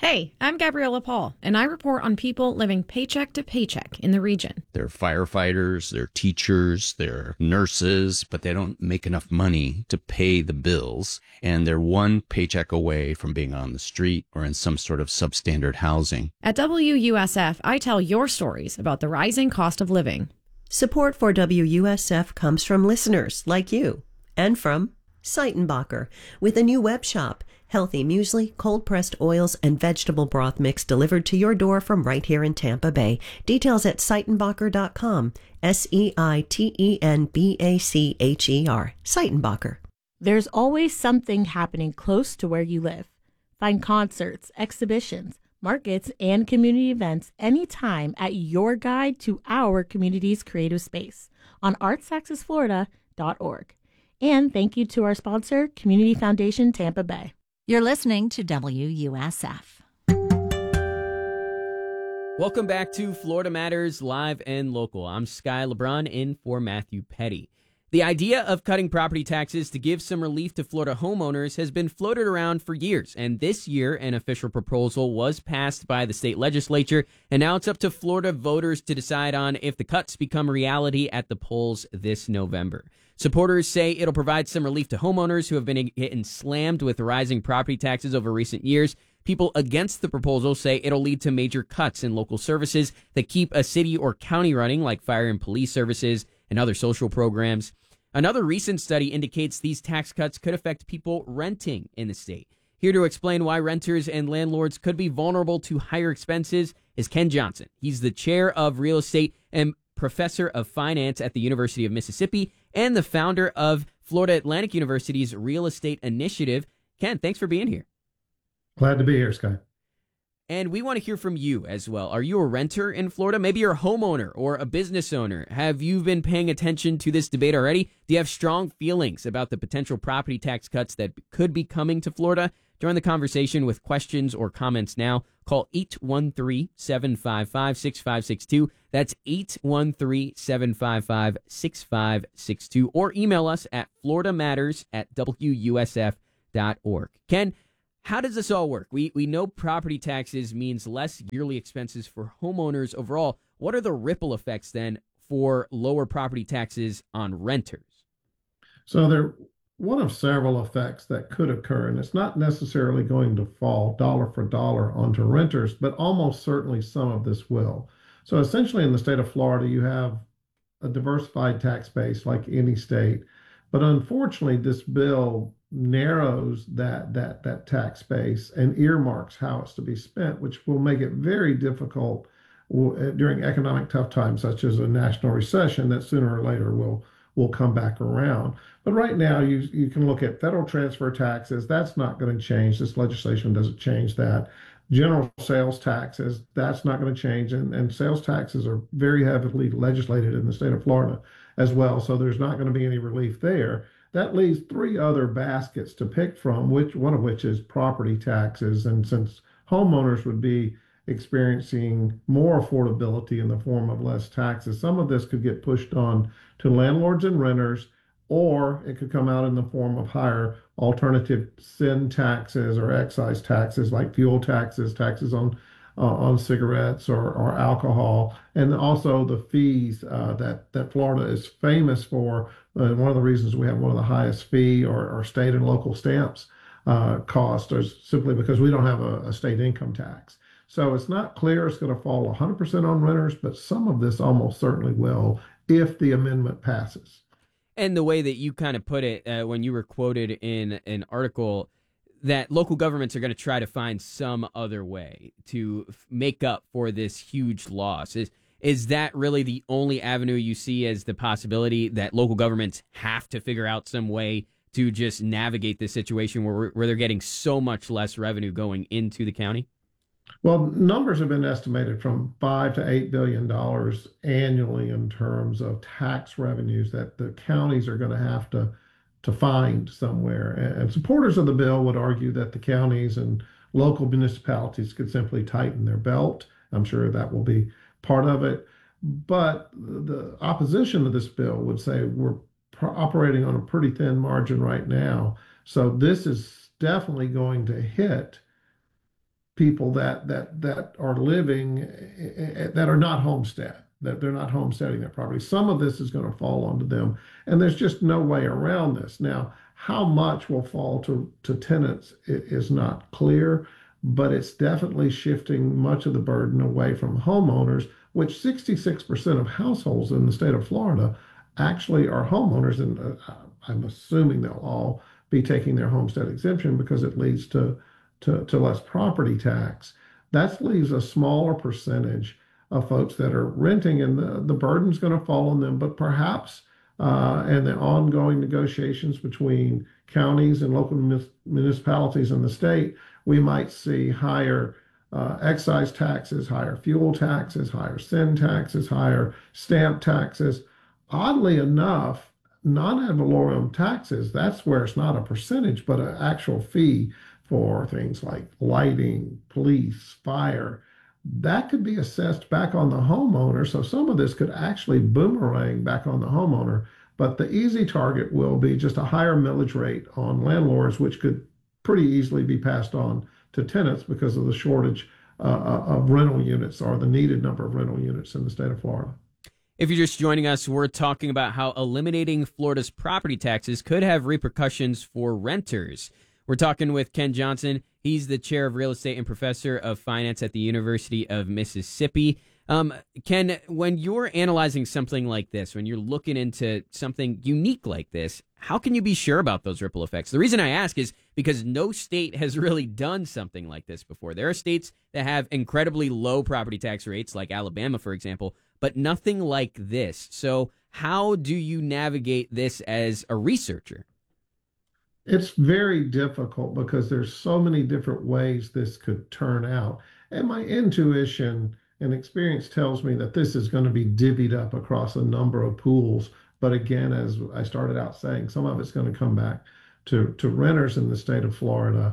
Hey, I'm Gabriella Paul, and I report on people living paycheck to paycheck in the region. They're firefighters, they're teachers, they're nurses, but they don't make enough money to pay the bills. And they're one paycheck away from being on the street or in some sort of substandard housing. At WUSF, I tell your stories about the rising cost of living. Support for WUSF comes from listeners like you and from Seitenbacher with a new web shop. Healthy muesli, cold-pressed oils, and vegetable broth mix delivered to your door from right here in Tampa Bay. Details at Seitenbacher.com. Seitenbacher. Seitenbacher. There's always something happening close to where you live. Find concerts, exhibitions, markets, and community events anytime at your guide to our community's creative space on artsaccessflorida.org. And thank you to our sponsor, Community Foundation Tampa Bay. You're listening to WUSF. Welcome back to Florida Matters Live and Local. I'm Sky LeBron in for Matthew Petty. The idea of cutting property taxes to give some relief to Florida homeowners has been floated around for years, and this year an official proposal was passed by the state legislature, and now it's up to Florida voters to decide on if the cuts become reality at the polls this November. Supporters say it'll provide some relief to homeowners who have been getting slammed with rising property taxes over recent years. People against the proposal say it'll lead to major cuts in local services that keep a city or county running, like fire and police services and other social programs. Another recent study indicates these tax cuts could affect people renting in the state. Here to explain why renters and landlords could be vulnerable to higher expenses is Ken Johnson. He's the chair of real estate and professor of finance at the University of Mississippi and the founder of Florida Atlantic University's Real Estate Initiative. Ken, thanks for being here. Glad to be here, Sky. And we want to hear from you as well. Are you a renter in Florida? Maybe you're a homeowner or a business owner. Have you been paying attention to this debate already? Do you have strong feelings about the potential property tax cuts that could be coming to Florida? Join the conversation with questions or comments now. Call 813-755-6562. That's 813-755-6562. Or email us at floridamatters@wusf.org. Ken, how does this all work? We know property taxes means less yearly expenses for homeowners overall. What are the ripple effects then for lower property taxes on renters? So they're one of several effects that could occur, and it's not necessarily going to fall dollar for dollar onto renters, but almost certainly some of this will. So essentially in the state of Florida, you have a diversified tax base like any state, but unfortunately this bill narrows that tax base and earmarks how it's to be spent, which will make it very difficult during economic tough times, such as a national recession that sooner or later will come back around. But right now, you can look at federal transfer taxes. That's not going to change. This legislation doesn't change that. General sales taxes, that's not going to change. And sales taxes are very heavily legislated in the state of Florida as well. So there's not going to be any relief there. That leaves three other baskets to pick from, one of which is property taxes. And since homeowners would be experiencing more affordability in the form of less taxes, some of this could get pushed on to landlords and renters, or it could come out in the form of higher alternative sin taxes or excise taxes like fuel taxes, taxes on cigarettes or alcohol, and also the fees that Florida is famous for. One of the reasons we have one of the highest fee or state and local stamps cost is simply because we don't have a state income tax. So it's not clear it's going to fall 100% on renters, but some of this almost certainly will if the amendment passes. And the way that you kind of put it when you were quoted in an article that local governments are going to try to find some other way to make up for this huge loss. Is that really the only avenue you see as the possibility that local governments have to figure out some way to just navigate this situation where they're getting so much less revenue going into the county? Well, numbers have been estimated from $5 to $8 billion annually in terms of tax revenues that the counties are going to have to find somewhere. And supporters of the bill would argue that the counties and local municipalities could simply tighten their belt. I'm sure that will be part of it. But the opposition to this bill would say we're operating on a pretty thin margin right now. So this is definitely going to hit people that are living that are not homestead, that they're not homesteading their property. Some of this is going to fall onto them, and there's just no way around this. Now, how much will fall to tenants is not clear, but it's definitely shifting much of the burden away from homeowners, which 66% of households in the state of Florida actually are homeowners, and I'm assuming they'll all be taking their homestead exemption because it leads to less property tax. That leaves a smaller percentage of folks that are renting, and the burden's going to fall on them. But perhaps, and the ongoing negotiations between counties and local municipalities in the state, we might see higher excise taxes, higher fuel taxes, higher sin taxes, higher stamp taxes. Oddly enough, non-ad valorem taxes, that's where it's not a percentage, but an actual fee for things like lighting, police, fire, that could be assessed back on the homeowner. So some of this could actually boomerang back on the homeowner. But the easy target will be just a higher millage rate on landlords, which could pretty easily be passed on to tenants because of the shortage of rental units, or the needed number of rental units in the state of Florida. If you're just joining us, we're talking about how eliminating Florida's property taxes could have repercussions for renters. We're talking with Ken Johnson. He's the chair of real estate and professor of finance at the University of Mississippi. Ken, when you're analyzing something like this, when you're looking into something unique like this, how can you be sure about those ripple effects? The reason I ask is because no state has really done something like this before. There are states that have incredibly low property tax rates, like Alabama, for example, but nothing like this. So how do you navigate this as a researcher? It's very difficult because there's so many different ways this could turn out. And my intuition and experience tells me that this is going to be divvied up across a number of pools. But again, as I started out saying, some of it's going to come back to renters in the state of Florida.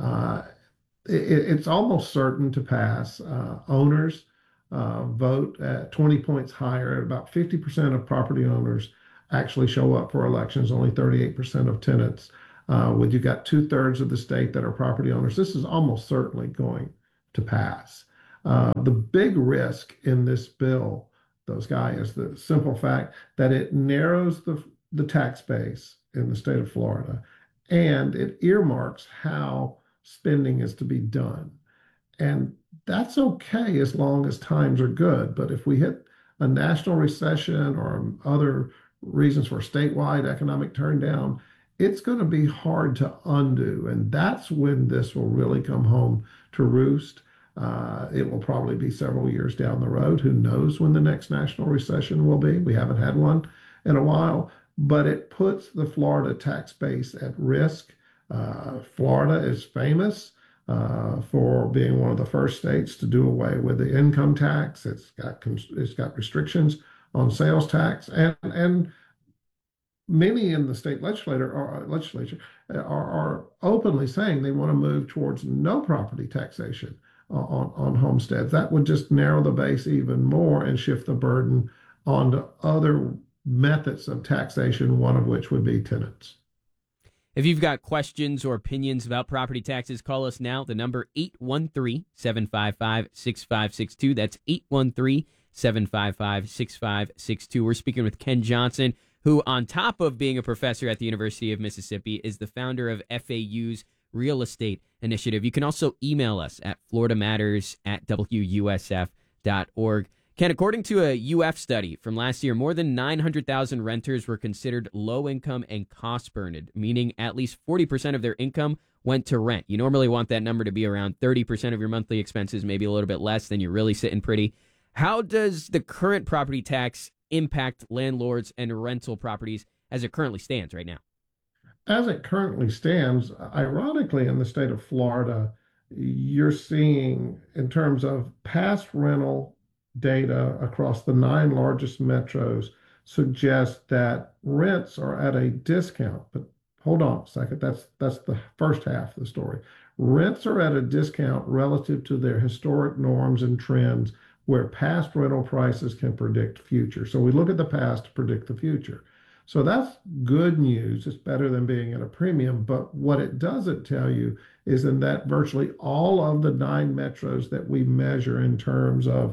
It's almost certain to pass. Owners vote at 20 points higher. About 50% of property owners actually show up for elections, only 38% of tenants. When you got 2/3 of the state that are property owners, this is almost certainly going to pass. The big risk in this bill, those guys, is the simple fact that it narrows the tax base in the state of Florida, and it earmarks how spending is to be done. And that's okay as long as times are good. But if we hit a national recession or other reasons for statewide economic turndown, it's going to be hard to undo. And that's when this will really come home to roost. It will probably be several years down the road. Who knows when the next national recession will be? We haven't had one in a while, but it puts the Florida tax base at risk. Florida is famous for being one of the first states to do away with the income tax. It's got restrictions on sales tax, and many in the state legislature are openly saying they want to move towards no property taxation on homesteads. That would just narrow the base even more and shift the burden onto other methods of taxation, one of which would be tenants. If you've got questions or opinions about property taxes, call us now. The number 813-755-6562. That's 813-755-6562. We're speaking with Ken Johnson, who, on top of being a professor at the University of Mississippi, is the founder of FAU's Real Estate Initiative. You can also email us at floridamatters@wusf.org. Ken, according to a UF study from last year, more than 900,000 renters were considered low income and cost burned, meaning at least 40% of their income went to rent. You normally want that number to be around 30% of your monthly expenses, maybe a little bit less, then you're really sitting pretty. How does the current property tax impact landlords and rental properties as it currently stands right now? As it currently stands, ironically, in the state of Florida, you're seeing, in terms of past rental data across the 9 largest metros, suggest that rents are at a discount. But hold on a second, that's the first half of the story. Rents are at a discount relative to their historic norms and trends, where past rental prices can predict future. So we look at the past to predict the future. So that's good news. It's better than being at a premium. But what it doesn't tell you is in that virtually all of the 9 metros that we measure in terms of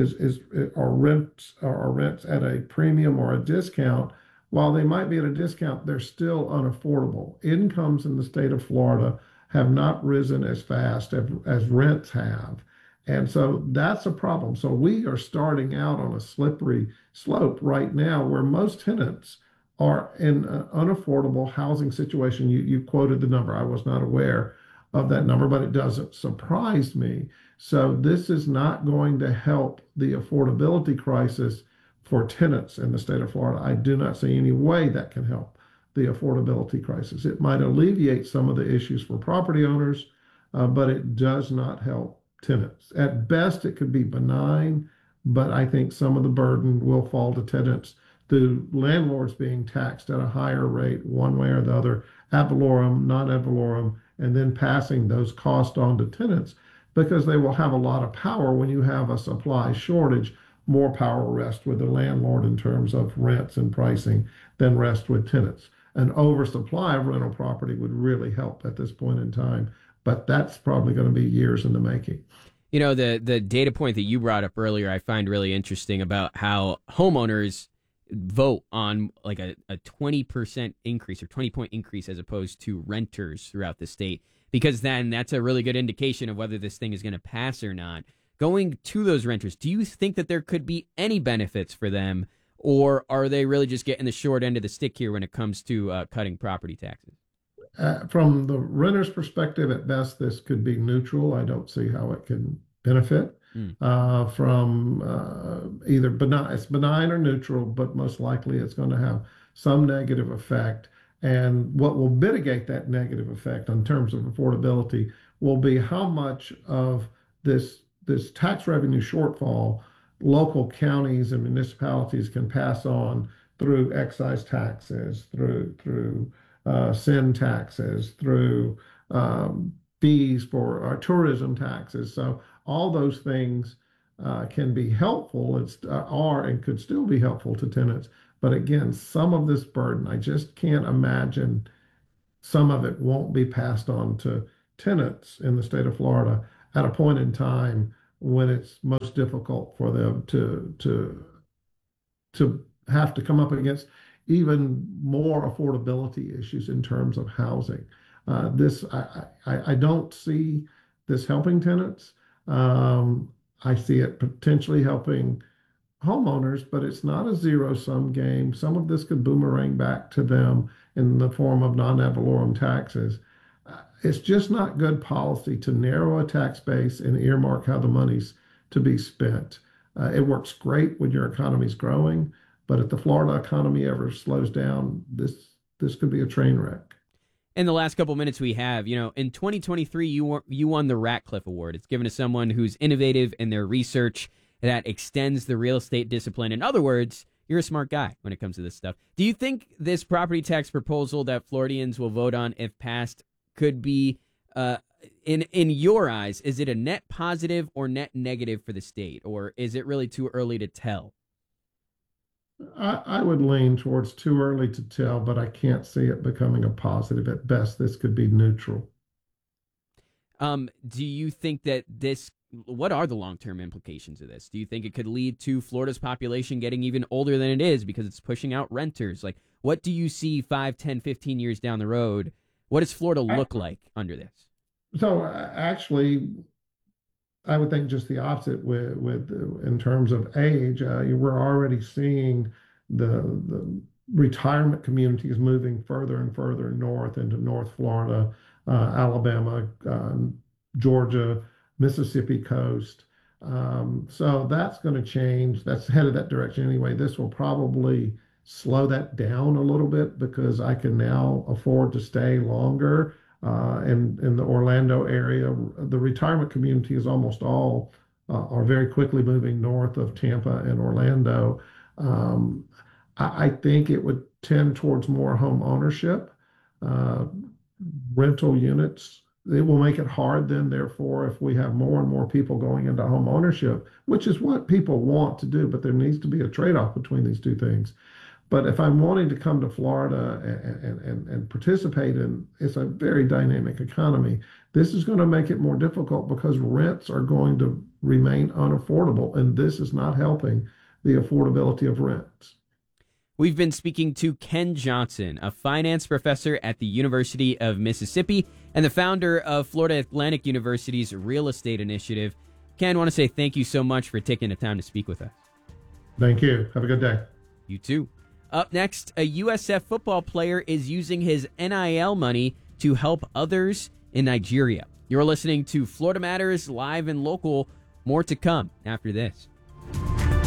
are rents at a premium or a discount, while they might be at a discount, they're still unaffordable. Incomes in the state of Florida have not risen as fast as rents have. And so that's a problem. So we are starting out on a slippery slope right now where most tenants are in an unaffordable housing situation. You quoted the number. I was not aware of that number, but it doesn't surprise me. So this is not going to help the affordability crisis for tenants in the state of Florida. I do not see any way that can help the affordability crisis. It might alleviate some of the issues for property owners, but it does not help tenants. At best, it could be benign, but I think some of the burden will fall to tenants through landlords being taxed at a higher rate, one way or the other, ad valorem, non-ad valorem, and then passing those costs on to tenants because they will have a lot of power when you have a supply shortage. More power rests with the landlord in terms of rents and pricing than rest with tenants. An oversupply of rental property would really help at this point in time, but that's probably going to be years in the making. You know, the data point that you brought up earlier, I find really interesting about how homeowners vote on like a 20% increase or 20-point increase as opposed to renters throughout the state, because then that's a really good indication of whether this thing is going to pass or not. Going to those renters, do you think that there could be any benefits for them, or are they really just getting the short end of the stick here when it comes to cutting property taxes? From the renter's perspective, at best, this could be neutral. I don't see how it can benefit from either benign. It's benign or neutral, but most likely it's going to have some negative effect. And what will mitigate that negative effect in terms of affordability will be how much of this tax revenue shortfall local counties and municipalities can pass on through excise taxes, through sin taxes, through fees for our tourism taxes. So all those things can be helpful and could still be helpful to tenants. But again, some of this burden, I just can't imagine some of it won't be passed on to tenants in the state of Florida at a point in time when it's most difficult for them to have to come up against even more affordability issues in terms of housing. I don't see this helping tenants. I see it potentially helping homeowners, but it's not a zero-sum game. Some of this could boomerang back to them in the form of non-ad valorem taxes. It's just not good policy to narrow a tax base and earmark how the money's to be spent. It works great when your economy's growing, but if the Florida economy ever slows down, this could be a train wreck. In the last couple minutes we have, in 2023, you won the Ratcliffe Award. It's given to someone who's innovative in their research that extends the real estate discipline. In other words, you're a smart guy when it comes to this stuff. Do you think this property tax proposal that Floridians will vote on, if passed, could be, in your eyes, is it a net positive or net negative for the state, or is it really too early to tell? I would lean towards too early to tell, but I can't see it becoming a positive. At best, this could be neutral. Do you think that what are the long-term implications of this? Do you think it could lead to Florida's population getting even older than it is because it's pushing out renters? Like, what do you see 5, 10, 15 years down the road? What does Florida look like under this? So actually, I would think just the opposite with in terms of age. We're already seeing the retirement communities moving further and further north into North Florida, Alabama, Georgia, Mississippi coast. So that's going to change. That's headed that direction anyway. This will probably slow that down a little bit because I can now afford to stay longer. In the Orlando area, the retirement community is almost all are very quickly moving north of Tampa and Orlando. I think it would tend towards more home ownership, rental units. It will make it hard then, therefore, if we have more and more people going into home ownership, which is what people want to do, but there needs to be a trade-off between these two things. But if I'm wanting to come to Florida and participate in, it's a very dynamic economy. This is going to make it more difficult because rents are going to remain unaffordable, and this is not helping the affordability of rents. We've been speaking to Ken Johnson, a finance professor at the University of Mississippi and the founder of Florida Atlantic University's Real Estate Initiative. Ken, I want to say thank you so much for taking the time to speak with us. Thank you. Have a good day. You too. Up next, a USF football player is using his NIL money to help others in Nigeria. You're listening to Florida Matters Live and Local. More to come after this.